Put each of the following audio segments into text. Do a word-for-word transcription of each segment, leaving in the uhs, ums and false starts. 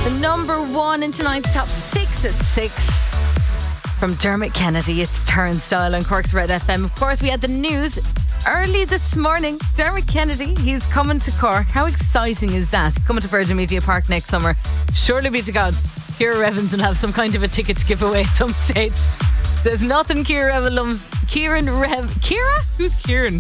The number one in tonight's top six at six. From Dermot Kennedy, it's Turnstile on Cork's Red F M. Of course, we had the news early this morning. Dermot Kennedy, he's coming to Cork. How exciting is that? He's coming to Virgin Media Park next summer. Surely be to God, Ciara Evans will have some kind of a ticket to give away at some stage. There's nothing Ciara Evans, Kieran Rev, Ciara? Who's Kieran?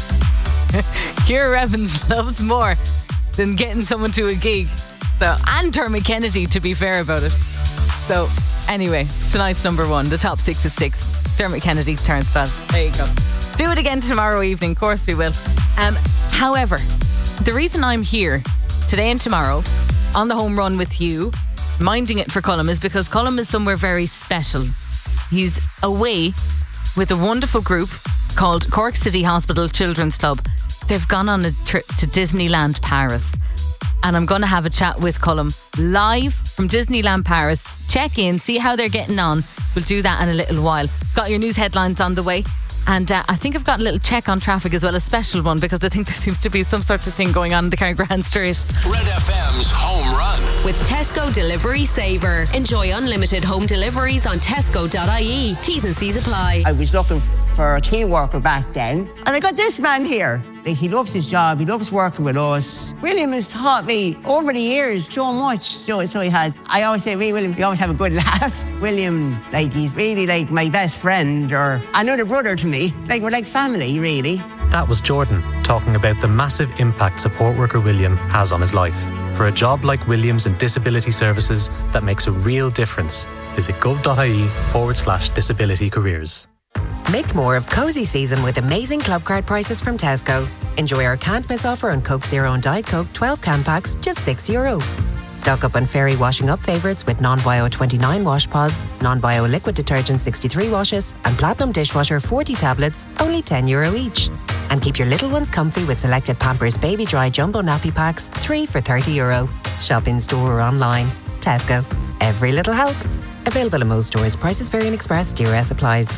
Ciara Evans loves more than getting someone to a gig. So, and Dermot Kennedy, to be fair about it. So, anyway, tonight's number one, the top six at six. Dermot Kennedy's Turnstile. There you go. Do it again tomorrow evening. Of course we will. Um, however, the reason I'm here today and tomorrow on the home run with you, minding it for Colm, is because Colm is somewhere very special. He's away with a wonderful group called Cork City Hospital Children's Club. They've gone on a trip to Disneyland Paris. And I'm going to have a chat with Colm live from Disneyland Paris. Check in, see how they're getting on. We'll do that in a little while. Got your news headlines on the way. And uh, I think I've got a little check on traffic as well, a special one, because I think there seems to be some sort of thing going on in the Carrigrand Street. Red F M's Home Run. With Tesco Delivery Saver. Enjoy unlimited home deliveries on tesco dot I E. T's and C's apply. I was looking for a key worker back then, and I got this man here. Like, he loves his job, he loves working with us. William has taught me over the years so much, so, so he has. I always say, me, William, we always have a good laugh. William, like, he's really like my best friend or another brother to me. Like, we're like family, really. That was Jordan talking about the massive impact support worker William has on his life. For a job like William's in disability services that makes a real difference, visit gov.ie forward slash disability careers. Make more of cosy season with amazing club card prices from Tesco. Enjoy our can't miss offer on Coke Zero and Diet Coke twelve can packs, just six euro. Stock up on Fairy washing up favourites with non-bio twenty-nine wash pods, non-bio liquid detergent sixty-three washes, and Platinum dishwasher forty tablets, only ten euro each. And keep your little ones comfy with selected Pampers Baby Dry Jumbo Nappy Packs, three for thirty euro. Shop in store or online. Tesco. Every little helps. Available in most stores. Prices vary in Express. D R S applies.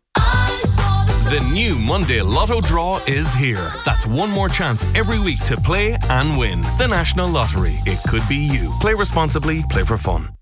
The new Monday Lotto draw is here. That's one more chance every week to play and win. The National Lottery. It could be you. Play responsibly. Play for fun.